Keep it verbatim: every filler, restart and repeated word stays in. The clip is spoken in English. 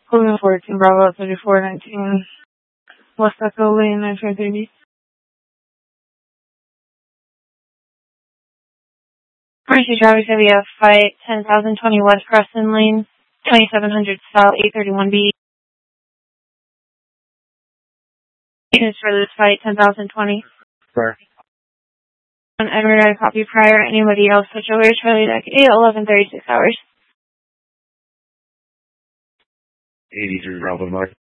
Cleveland fourteen, Bravo thirty-four nineteen, West Echo Lane, nine five three. Mercy Travis, we have flight ten thousand twenty West Preston Lane, twenty-seven hundred South, eight thirty-one B. Units for this flight, ten thousand twenty. Sir. On Edward, I copy prior. Anybody else switch over? Charlie Deck eight, eleven thirty-six hours. eighty-three Bravo North.